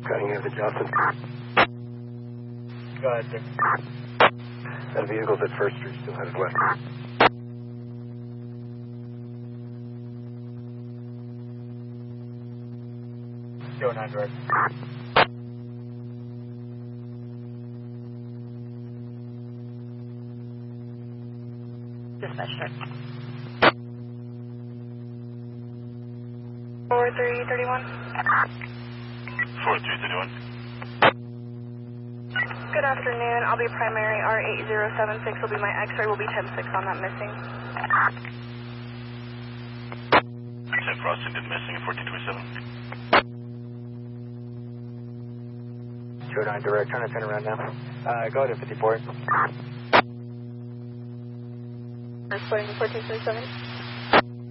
Cunningham to Johnson. Go ahead, sir. That vehicle's at First Street, still headed west. Go 9 direct. Dispatch check. 4331. 4331. Good afternoon. I'll be primary. R8076 will be my X-ray. Will be 10-6 on that missing. 10 crossing, did missing at 1427. 209 direct, trying to turn around now. Go ahead at 54. Reporting 1427.